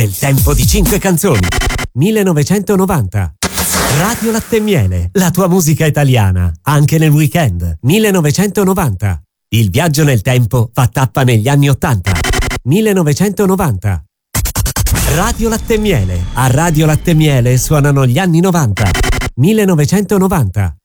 È il tempo di 5 canzoni. 1990. Radio Latte e Miele, la tua musica italiana, anche nel weekend. 1990. Il viaggio nel tempo fa tappa negli anni 80. 1990. Radio Latte e Miele. A Radio Latte e Miele suonano gli anni 90. 1990.